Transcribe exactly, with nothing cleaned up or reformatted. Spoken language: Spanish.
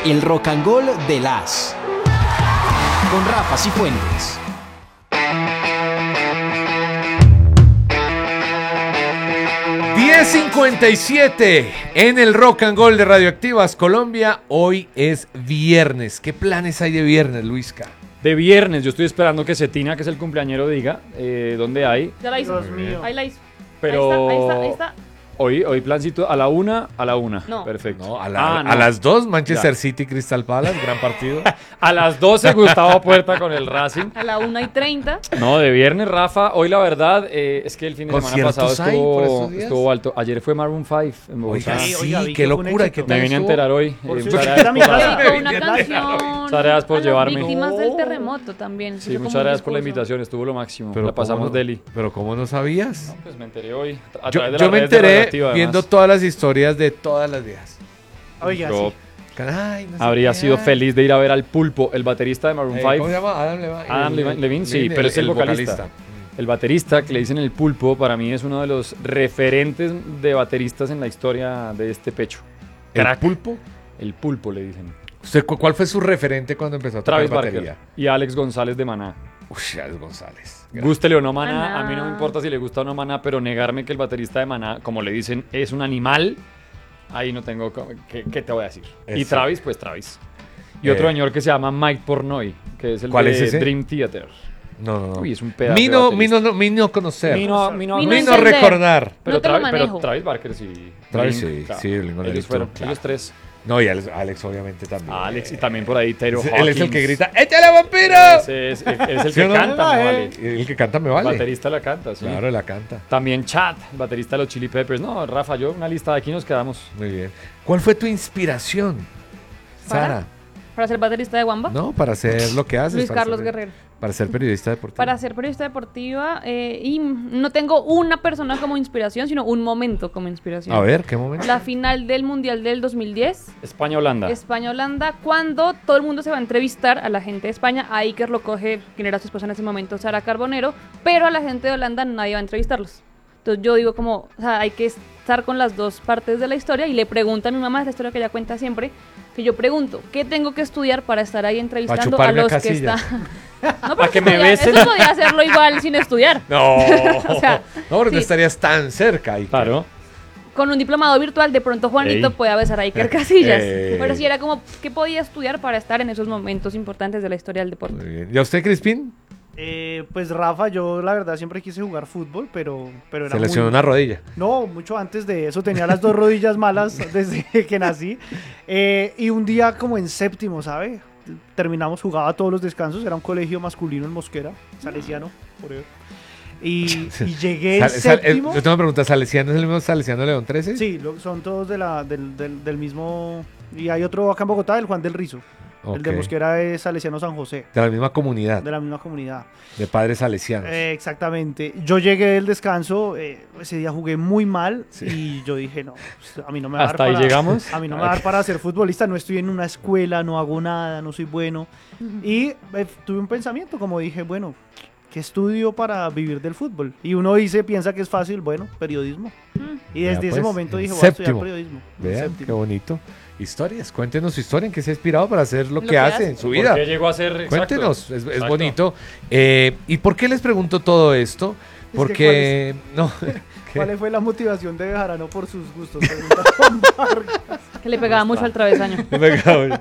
El Rock and Roll de las con Rafa Cifuentes. diez cincuenta y siete en el Rock and Roll de Radioactivas Colombia. Hoy es viernes. ¿Qué planes hay de viernes, Luisca? De viernes, yo estoy esperando que Cetina, que es el cumpleañero, diga eh, dónde hay. Ya la hizo. Dios mío. Ahí la hizo. Pero Ahí está, ahí está, ahí está. Hoy, hoy plancito a la una, a la una. No. Perfecto. No, a, la- Ah, no. a las dos, Manchester Ya. City, Crystal Palace, gran partido. A las doce, Gustavo Puerta con el Racing. A la una y treinta. No, de viernes, Rafa. Hoy la verdad eh, es que el fin de semana ¿Conciertos pasado hay por estuvo, estos días? estuvo alto. Ayer fue Maroon cinco en Bogotá. Oiga, Sí, sí, oiga, vi qué que fue un locura. éxito. ¿Qué tal Me vine a estuvo? enterar hoy. Por Eh, si muchas usted gracias era mi por la- casa. Dedicó una Bien, canción Muchas gracias por a llevarme. las víctimas del No. terremoto también. Sí, Hizo como muchas un gracias por la discurso. invitación. Estuvo lo máximo. Pero la pasamos ¿cómo no- deli. Pero ¿cómo no sabías? Pues me enteré hoy. A Yo, través de yo las me redes de enteré Radioactiva, viendo además. todas las historias de todas las viejas. Oiga, Yo sí. Ay, no sé habría qué, sido ay. feliz de ir a ver al Pulpo, el baterista de Maroon Eh, cinco. ¿Cómo se llama? Adam Levine. Adam Levine, Levine, sí, pero es el vocalista. El baterista que le dicen el Pulpo, para mí es uno de los referentes de bateristas en la historia de este pecho. ¿El Crack. Pulpo? El Pulpo le dicen. ¿Usted cu- cuál fue su referente cuando empezó a tocar Travis batería? Barker y Alex González de Maná. Uy, Alex González. Gústele o no Maná, Maná. a mí no me importa si le gusta o no Maná, pero negarme que el baterista de Maná, como le dicen, es un animal, ahí no tengo... co- ¿Qué, qué te voy a decir? Y Eso. Travis, pues Travis. Y Eh. otro señor que se llama Mike Portnoy, que es el ¿Cuál de es ese? Dream Theater. No, no, no. Uy, es un pedazo Mi de no, baterista. mi no, no, mi no conocer. Mi no, mi no- Mi Mi no no entender. recordar. Pero, No te lo Travis, pero manejo. Travis Barker sí. Travis Blink, sí, claro. sí, Blink one Ellos eighty-two, fueron, claro. ellos tres. No, y Alex, Alex obviamente también. Alex y también por ahí Taylor Ese- Hawkins. Él es el que grita, ¡échale vampiro! Ese es, es el ¿Sí que o no? canta, me vale. El que canta me El vale. baterista la canta, sí. Claro, la canta. También Chad, el baterista de los Chili Peppers. No, Rafa, yo una lista de aquí nos quedamos. Muy bien. ¿Cuál fue tu inspiración, ¿Para? Sara? Para ser baterista de Wamba. No, para hacer lo que haces. Luis para Carlos ser- Guerrero. Para ser periodista deportivo. Para ser periodista deportiva eh, y no tengo una persona como inspiración, sino un momento como inspiración. A ver, ¿qué momento? La final del Mundial del dos mil diez, España-Holanda. España-Holanda, cuando todo el mundo se va a entrevistar a la gente de España, a Iker lo coge, quien era su esposa en ese momento, Sara Carbonero, pero a la gente de Holanda nadie va a entrevistarlos. Entonces yo digo como, o sea, hay que estar con las dos partes de la historia y le pregunto a mi mamá, esa historia que ella cuenta siempre, que yo pregunto, ¿qué tengo que estudiar para estar ahí entrevistando a chuparme a los que Casillas. están? No, Pa' pero que eso me podía- besen. Eso podía hacerlo igual sin estudiar. No. O sea, no, porque sí. no estarías tan cerca. Iker. Claro. Con un diplomado virtual, de pronto Juanito Ey. puede besar a Iker Casillas. Ey. Pero sí era como, ¿qué podía estudiar para estar en esos momentos importantes de la historia del deporte? Muy bien. ¿Y a usted, Crispín? Eh, pues Rafa, yo la verdad siempre quise jugar fútbol, pero, pero era Se lesionó muy... una rodilla. No, mucho antes de eso, tenía las dos rodillas malas desde que nací. Eh, y un día como en séptimo, ¿sabe? Terminamos, jugaba todos los descansos, era un colegio masculino en Mosquera, salesiano, por eso. Y, y llegué el Sal- sal- eh, séptimo. yo tengo una pregunta, ¿Salesiano es el mismo Salesiano León trece? Sí, lo- son todos de la, del, del, del mismo... Y hay otro acá en Bogotá, el Juan del Rizo. El de Ok. Mosquera es Salesiano San José, De la misma comunidad, de la misma comunidad. de padres salesianos. Eh, exactamente. Yo llegué del descanso, eh, ese día jugué muy mal Sí. y yo dije, no, pues, a mí no me va a dar Hasta ahí para, llegamos. a mí no me va a dar para ser futbolista, no estoy en una escuela, no hago nada, no soy bueno. Y eh, tuve un pensamiento, como dije, bueno, ¿qué estudio para vivir del fútbol? Y uno dice, piensa que es fácil, bueno, periodismo. Y Vea, desde ese pues, momento en dije, voy a estudiar séptimo. periodismo. en Vean, séptimo. qué bonito. Historias, cuéntenos su historia, en qué se ha inspirado para hacer lo, Lo que, que hace hace. en su ¿Por vida. qué llegó a ser? Exacto. Cuéntenos, es, es Exacto. bonito. Eh, ¿Y por qué les pregunto todo esto? que Porque, no, ¿qué? ¿Cuál fue la motivación de Bejarano por sus gustos? Pregunta Juan Vargas. Que le pegaba mucho al travesaño.